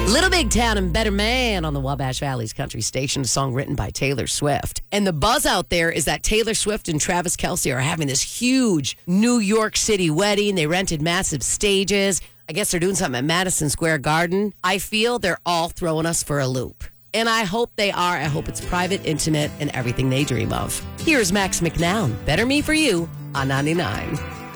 Little Big Town and Better Man on the Wabash Valley's country station, a song written by Taylor Swift. And the buzz out there is that Taylor Swift and Travis Kelce are having this huge New York City wedding. They rented massive stages. I guess they're doing something at Madison Square Garden. I feel they're all throwing us for a loop. And I hope they are. I hope it's private, intimate, and everything they dream of. Here's Max McNown, Better Me For You on 99.